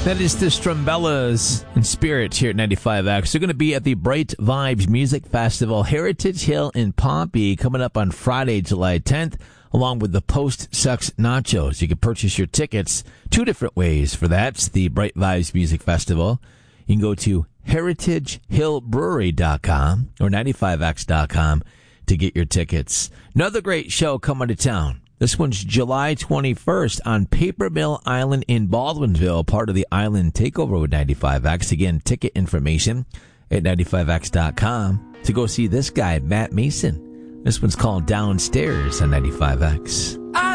That is the Strumbellas in spirit here at 95X. They're going to be at the Bright Vibes Music Festival, Heritage Hill in Pompey, coming up on Friday, July 10th, along with the Post Sucks Nachos. You can purchase your tickets two different ways for that. It's the Bright Vibes Music Festival. You can go to heritagehillbrewery.com or 95x.com to get your tickets. Another great show coming to town. This one's July 21st on Paper Mill Island in Baldwinsville, part of the Island Takeover with 95X. Again, ticket information at 95x.com to go see this guy, Matt Mason. This one's called Downstairs on 95X.